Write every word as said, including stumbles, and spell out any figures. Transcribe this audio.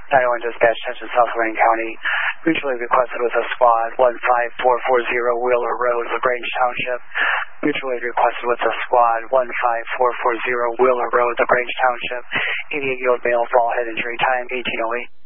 nine one Dispatch, Attention South Lorraine County. Mutually requested with a squad one five four four zero Wheeler Road, LaGrange Township. Mutually requested with a squad one five four four zero Wheeler Road, LaGrange Township. eighty-eight year old male, fall head injury, time eighteen oh eight.